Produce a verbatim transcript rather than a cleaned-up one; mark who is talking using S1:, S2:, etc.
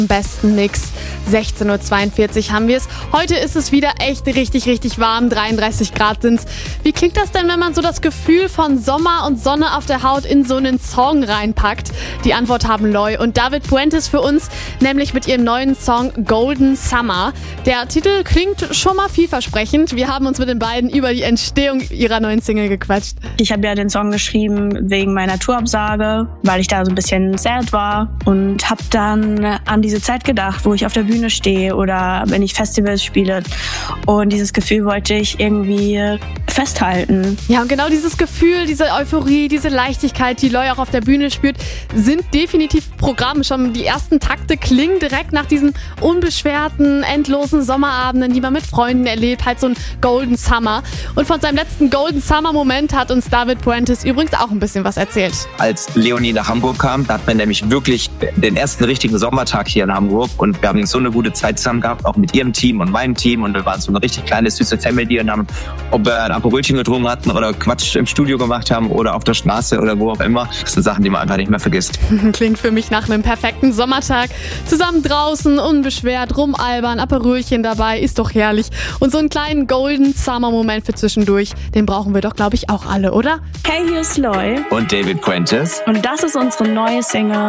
S1: Im besten Mix. sechzehn Uhr zweiundvierzig haben wir es. Heute ist es wieder echt richtig, richtig warm. dreiunddreißig Grad sind's. Wie klingt das denn, wenn man so das Gefühl von Sommer und Sonne auf der Haut in so einen Song reinpackt? Die Antwort haben Loi und David Puentes für uns, nämlich mit ihrem neuen Song Golden Summer. Der Titel klingt schon mal vielversprechend. Wir haben uns mit den beiden über die Entstehung ihrer neuen Single gequatscht.
S2: Ich habe ja den Song geschrieben wegen meiner Tourabsage, weil ich da so ein bisschen sad war und habe dann an diese Zeit gedacht, wo ich auf der Bühne stehe oder wenn ich Festivals spiele. Und dieses Gefühl wollte ich irgendwie festhalten.
S1: Ja, und genau dieses Gefühl, diese Euphorie, diese Leichtigkeit, die Loi auch auf der Bühne spürt, sind definitiv Programm. Schon die ersten Takte klingen direkt nach diesen unbeschwerten, endlosen Sommerabenden, die man mit Freunden erlebt. Halt so ein Golden Summer. Und von seinem letzten Golden Summer-Moment hat uns David Puentes übrigens auch ein bisschen was erzählt.
S3: Als Leonie nach Hamburg kam, da hat man nämlich wirklich den ersten richtigen Sommertag hier in Hamburg und wir haben so eine gute Zeit zusammen gehabt, auch mit ihrem Team und meinem Team und wir waren so eine richtig kleine, süße Family und haben, ob wir ein Aperolchen getrunken hatten oder Quatsch im Studio gemacht haben oder auf der Straße oder wo auch immer. Das sind Sachen, die man einfach nicht mehr vergisst.
S1: Klingt für mich nach einem perfekten Sommertag. Zusammen draußen, unbeschwert, rumalbern, Aperolchen dabei, ist doch herrlich. Und so einen kleinen Golden Summer-Moment für zwischendurch, den brauchen wir doch, glaube ich, auch alle, oder?
S2: Hey, hier ist Loi.
S3: Und David Puentes.
S2: Und das ist unsere neue Single